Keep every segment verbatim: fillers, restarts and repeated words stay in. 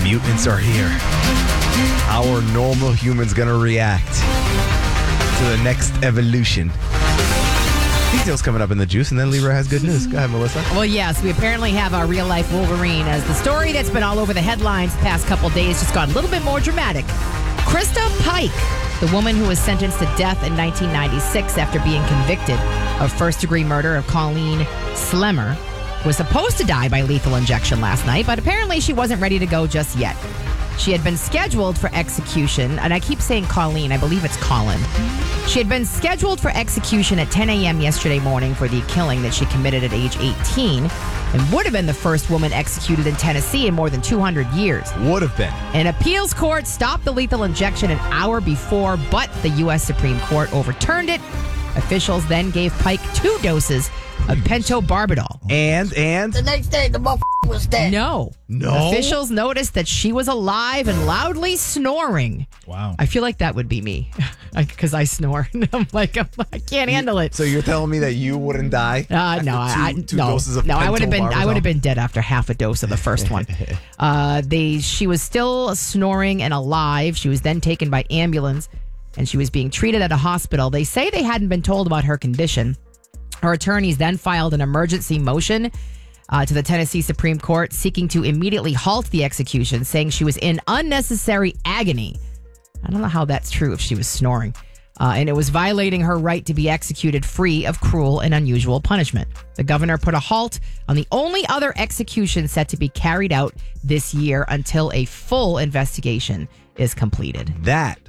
Mutants are here. How are normal humans going to react to the next evolution? Details coming up in the juice, and then Libra has good news. Go ahead, Melissa. Well, yes, we apparently have our real-life Wolverine as the story that's been all over the headlines the past couple days just got a little bit more dramatic. Krista Pike, the woman who was sentenced to death in nineteen ninety-six after being convicted of first-degree murder of Colleen Slemmer, was supposed to die by lethal injection last night, but apparently she wasn't ready to go just yet. She had been scheduled for execution, and I keep saying Colleen, I believe it's Colin. She had been scheduled for execution at ten a.m. yesterday morning for the killing that she committed at age eighteen, and would have been the first woman executed in Tennessee in more than two hundred years. Would have been. An appeals court stopped the lethal injection an hour before, but the U S Supreme Court overturned it. Officials then gave Pike two doses of pentobarbital. And, and? The next day, the motherfucker was dead. No. No? Officials noticed that she was alive and loudly snoring. Wow. I feel like that would be me because I, I snore. I'm like, I'm, I can't handle it. So you're telling me that you wouldn't die? Uh, no, after I, two, I two no, doses of no. I would have been, I would have pentobarbital? been dead after half a dose of the first one. uh, they, she was still snoring and alive. She was then taken by ambulance, and she was being treated at a hospital. They say they hadn't been told about her condition. Her attorneys then filed an emergency motion uh, to the Tennessee Supreme Court seeking to immediately halt the execution, saying she was in unnecessary agony. I don't know how that's true if she was snoring. Uh, and it was violating her right to be executed free of cruel and unusual punishment. The governor put a halt on the only other execution set to be carried out this year until a full investigation is completed. That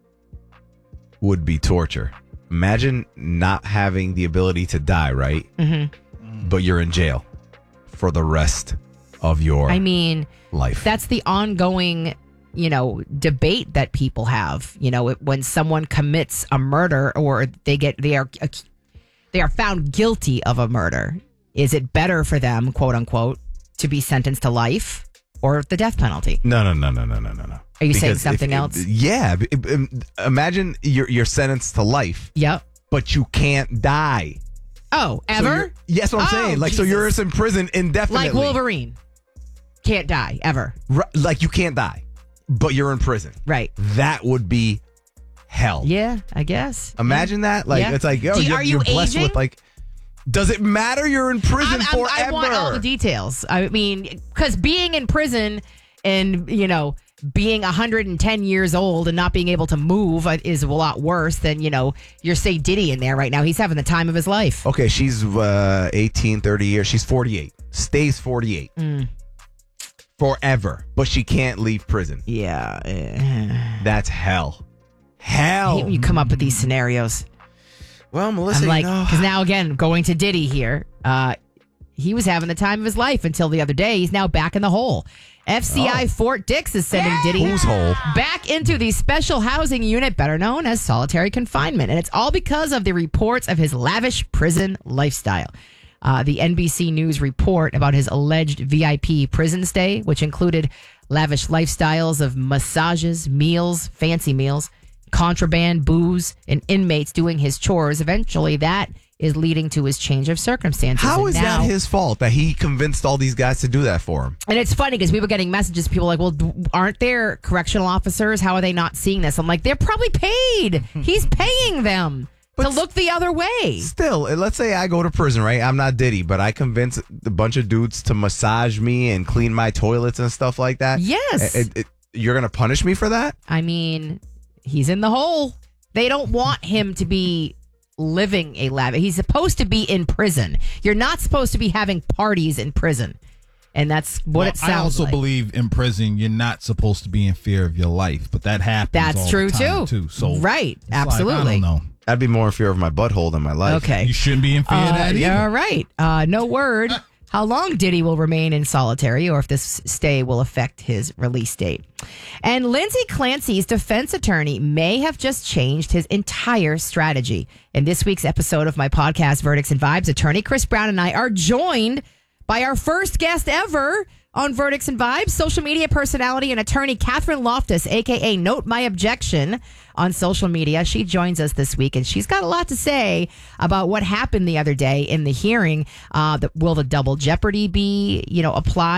would be torture. Imagine not having the ability to die, right? Mm-hmm. But you're in jail for the rest of your I mean, life. That's the ongoing, you know, debate that people have. You know, when someone commits a murder or they get they are they are found guilty of a murder, is it better for them, quote unquote, to be sentenced to life or the death penalty? No, no, no, no, no, no, no, no. Are you saying Because something if- else? Yeah. b- b- Imagine you're, you're sentenced to life, Yep. but you can't die. Oh, So ever? you're- yes, what I'm Oh, saying. Like, so you're Jesus. in prison indefinitely. Like Wolverine. Can't die, ever. Ri- Like, you can't die, but you're in prison. Right. That would be hell. Yeah, I guess. Imagine that. Like, Yeah. it's like, yo, Do you- you're, are you you're blessed aging? with, like, does it matter? You're in prison I'm- I'm- forever. I want all the details. I mean, because being in prison and, you know, being one hundred ten years old and not being able to move is a lot worse than, you know, you're, say, Diddy in there right now. He's having the time of his life. Okay, she's uh, eighteen, thirty years. She's forty-eight. Stays forty-eight. Mm. Forever. But she can't leave prison. Yeah. eh. That's hell. I Hell. hate when you come up with these scenarios. Well, Melissa, I'm like, you know, because now, again, going to Diddy here, uh, he was having the time of his life until the other day. He's now back in the hole. F C I Oh. Fort Dix is sending Diddy whose hole? back into the special housing unit, better known as solitary confinement. And it's all because of the reports of his lavish prison lifestyle. Uh, the N B C News report about his alleged V I P prison stay, which included lavish lifestyles of massages, meals, fancy meals, contraband, booze, and inmates doing his chores. Eventually, that is leading to his change of circumstances. How And is now- that his fault that he convinced all these guys to do that for him? And it's funny because we were getting messages. People are like, well, d- aren't there correctional officers? How are they not seeing this? I'm like, they're probably paid. He's paying them to But look the other way. Still, uh, let's say I go to prison, right? I'm not Diddy, but I convince a bunch of dudes to massage me and clean my toilets and stuff like that. Yes. It- it- you're going to punish me for that? I mean, he's in the hole. They don't want him to be living a lavish. He's supposed to be in prison. You're not supposed to be having parties in prison. And that's what Well, it sounds I also like. believe in prison you're not supposed to be in fear of your life, but that happens. That's all true the time, too. too. So Right. it's like, Absolutely. I don't know. I'd be more in fear of my butthole than my life. Okay. You shouldn't be in fear of Uh, that either. yeah, all right. Uh, no word how long Diddy will remain in solitary or if this stay will affect his release date. And Lindsay Clancy's defense attorney may have just changed his entire strategy. In this week's episode of my podcast, Verdicts and Vibes, attorney Chris Brown and I are joined by our first guest ever on Verdicts and Vibes, social media personality and attorney Catherine Loftus, a k a. Note My Objection on social media. She joins us this week, and she's got a lot to say about what happened the other day in the hearing. Uh, the, will the double jeopardy be, you know, applied?